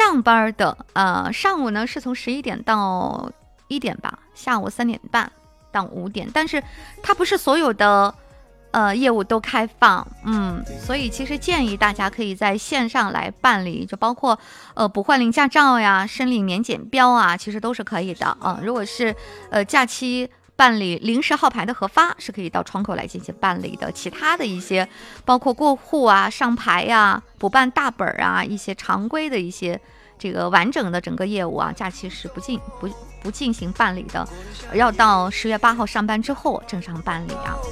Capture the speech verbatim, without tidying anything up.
上班的，呃，上午呢是从十一点到一点吧，下午三点半到五点，但是它不是所有的呃业务都开放，嗯，所以其实建议大家可以在线上来办理，就包括呃补换领驾照呀、申领年检标啊，其实都是可以的啊、呃。如果是呃假期办理临时号牌的核发，是可以到窗口来进行办理的。其他的一些包括过户啊、上牌呀、补办大本啊，一些常规的一些这个完整的整个业务啊，假期是不进不不进行办理的，要到十月八号上班之后正常办理啊。